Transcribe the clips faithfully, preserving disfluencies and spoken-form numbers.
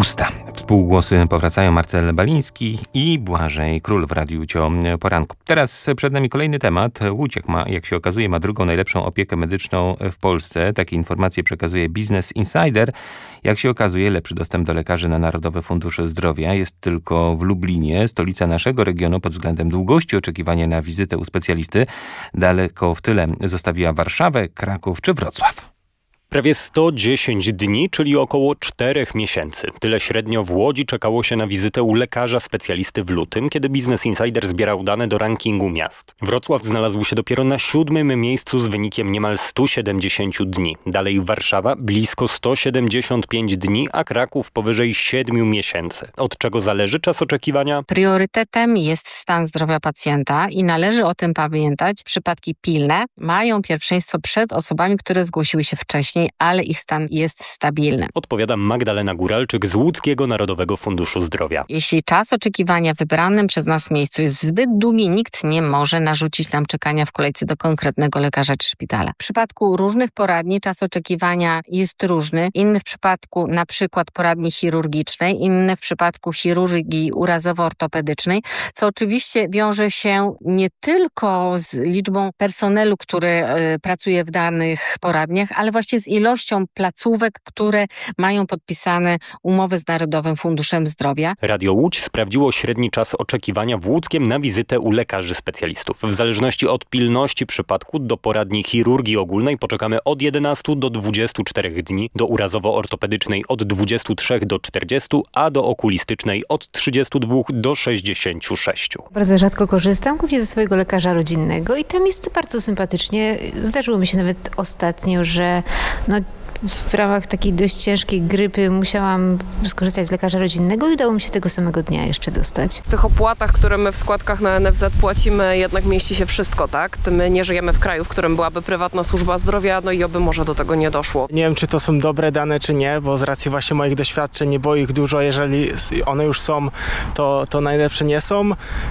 Usta. Współgłosy powracają: Marcel Baliński i Błażej Król w Radiu Cio Poranku. Teraz przed nami kolejny temat. Łódź, jak, ma, jak się okazuje, ma drugą najlepszą opiekę medyczną w Polsce. Takie informacje przekazuje Business Insider. Jak się okazuje, lepszy dostęp do lekarzy na Narodowy Fundusz Zdrowia jest tylko w Lublinie, stolica naszego regionu pod względem długości oczekiwania na wizytę u specjalisty. Daleko w tyle zostawiła Warszawę, Kraków czy Wrocław. Prawie sto dziesięć dni, czyli około czterech miesięcy. Tyle średnio w Łodzi czekało się na wizytę u lekarza specjalisty w lutym, kiedy Business Insider zbierał dane do rankingu miast. Wrocław znalazł się dopiero na siódmym miejscu z wynikiem niemal sto siedemdziesiąt dni. Dalej Warszawa blisko sto siedemdziesiąt pięć dni, a Kraków powyżej siedmiu miesięcy. Od czego zależy czas oczekiwania? Priorytetem jest stan zdrowia pacjenta i należy o tym pamiętać. Przypadki pilne mają pierwszeństwo przed osobami, które zgłosiły się wcześniej, ale ich stan jest stabilny. Odpowiada Magdalena Góralczyk z Łódzkiego Narodowego Funduszu Zdrowia. Jeśli czas oczekiwania w wybranym przez nas miejscu jest zbyt długi, nikt nie może narzucić nam czekania w kolejce do konkretnego lekarza czy szpitala. W przypadku różnych poradni czas oczekiwania jest różny. Inny w przypadku na przykład poradni chirurgicznej, inny w przypadku chirurgii urazowo-ortopedycznej, co oczywiście wiąże się nie tylko z liczbą personelu, który y, pracuje w danych poradniach, ale właśnie z ilością placówek, które mają podpisane umowy z Narodowym Funduszem Zdrowia. Radio Łódź sprawdziło średni czas oczekiwania w Łódzkiem na wizytę u lekarzy specjalistów. W zależności od pilności przypadku do poradni chirurgii ogólnej poczekamy od jedenastu do dwudziestu czterech dni, do urazowo-ortopedycznej od dwudziestu trzech do czterdziestu, a do okulistycznej od trzydziestu dwóch do sześćdziesięciu sześciu. Bardzo rzadko korzystam, głównie ze swojego lekarza rodzinnego i tam jest bardzo sympatycznie. Zdarzyło mi się nawet ostatnio, że no, w ramach takiej dość ciężkiej grypy musiałam skorzystać z lekarza rodzinnego i udało mi się tego samego dnia jeszcze dostać. W tych opłatach, które my w składkach na N F Z płacimy, jednak mieści się wszystko, tak? My nie żyjemy w kraju, w którym byłaby prywatna służba zdrowia, no i oby może do tego nie doszło. Nie wiem, czy to są dobre dane, czy nie, bo z racji właśnie moich doświadczeń nie było ich dużo. Jeżeli one już są, to, to najlepsze nie są.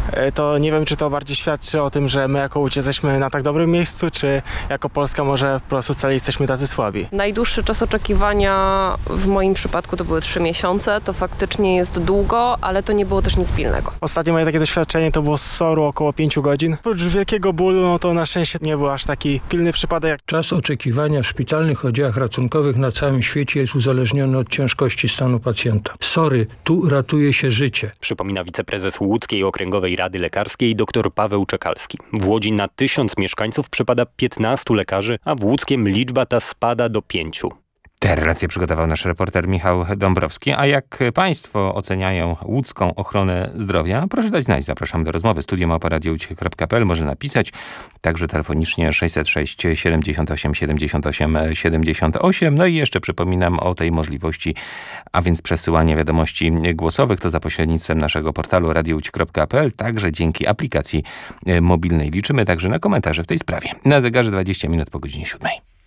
To nie wiem, czy to bardziej świadczy o tym, że my jako Łódź jesteśmy na tak dobrym miejscu, czy jako Polska może po prostu wcale jesteśmy tacy słabi. Najdłuższy czas oczekiwania w moim przypadku to były trzy miesiące. To faktycznie jest długo, ale to nie było też nic pilnego. Ostatnie moje takie doświadczenie to było z S O R-u około pięciu godzin. Oprócz wielkiego bólu, no to na szczęście nie był aż taki pilny przypadek. Czas oczekiwania w szpitalnych oddziałach ratunkowych na całym świecie jest uzależniony od ciężkości stanu pacjenta. Sorry, tu ratuje się życie. Przypomina wiceprezes Łódzkiej Okręgowej Rady Lekarskiej dr Paweł Czekalski. W Łodzi na tysiąc mieszkańców przypada piętnastu lekarzy, a w Łódzkiem liczba ta spada do pięciu. Te relacje przygotował nasz reporter Michał Dąbrowski. A jak państwo oceniają łódzką ochronę zdrowia? Proszę dać znać. Zapraszam do rozmowy. studio małpa radio łódź kropka p l. Może napisać także telefonicznie sześćset sześć siedemdziesiąt osiem siedemdziesiąt osiem siedemdziesiąt osiem. No i jeszcze przypominam o tej możliwości, a więc przesyłania wiadomości głosowych. To za pośrednictwem naszego portalu radio łódź kropka p l. Także dzięki aplikacji mobilnej. Liczymy także na komentarze w tej sprawie. Na zegarze dwadzieścia minut po godzinie siódmej.